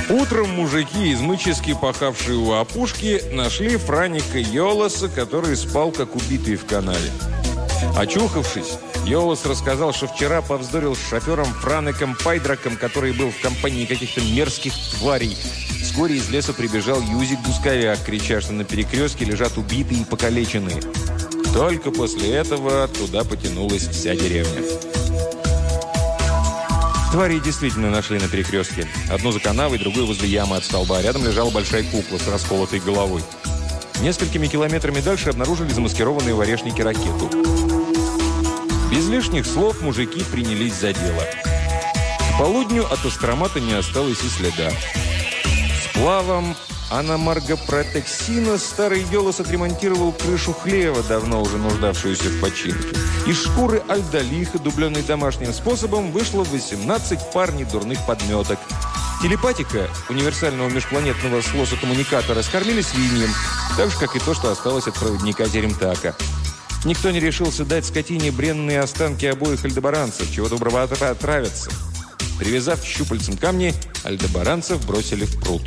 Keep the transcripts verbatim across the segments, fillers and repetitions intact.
Утром мужики, измычески пахавшие у опушки, нашли Франика Йоласа, который спал, как убитый в канаве. Очухавшись, Йолас рассказал, что вчера повздорил с шофером Франеком Пайдраком, который был в компании каких-то мерзких тварей. Вскоре из леса прибежал Юзик Гусковяк, крича, что на перекрестке лежат убитые и покалеченные. Только после этого туда потянулась вся деревня. Твари действительно нашли на перекрестке. Одну за канавой, другую возле ямы от столба. Рядом лежала большая кукла с расколотой головой. Несколькими километрами дальше обнаружили замаскированные в орешнике ракету. Без лишних слов мужики принялись за дело. К полудню от астромата не осталось и следа. Сплавом аномаргопротексина старый Йолас отремонтировал крышу хлева, давно уже нуждавшуюся в починке. Из шкуры альдолиха, дубленной домашним способом, вышло восемнадцать пар недурных подметок. Телепатика универсального межпланетного слоса-коммуникатора скормили свиньям, так же, как и то, что осталось от проводника Теремтака. Никто не решился дать скотине бренные останки обоих альдебаранцев, чего доброго отравятся. Привязав к щупальцам камни, альдебаранцев бросили в пруд.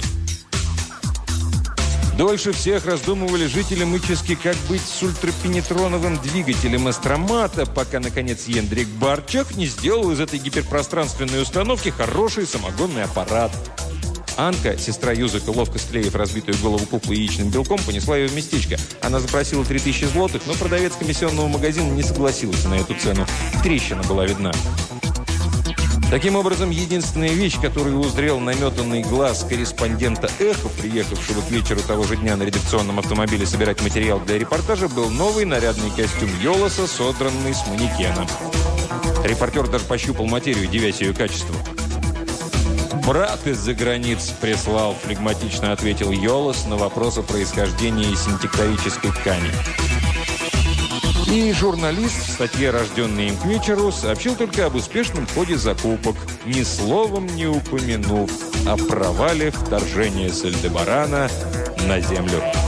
Дольше всех раздумывали жители Мычески, как быть с ультрапенетроновым двигателем астромата, пока, наконец, Ендрик Барчак не сделал из этой гиперпространственной установки хороший самогонный аппарат. Анка, сестра Юзыка, ловко склеив разбитую голову куклы яичным белком, понесла ее в местечко. Она запросила три тысячи злотых, но продавец комиссионного магазина не согласился на эту цену. Трещина была видна. Таким образом, единственная вещь, которую узрел наметанный глаз корреспондента «Эхо», приехавшего к вечеру того же дня на редакционном автомобиле собирать материал для репортажа, был новый нарядный костюм Йоласа, содранный с манекена. Репортер даже пощупал материю, дивясь ее качеству. «Брат из-за границ прислал», – флегматично ответил Йолас на вопрос о происхождении синтекторической ткани. И журналист в статье, рожденной им к вечеру, сообщил только об успешном ходе закупок, ни словом не упомянув о провале вторжения с Альдебарана на Землю.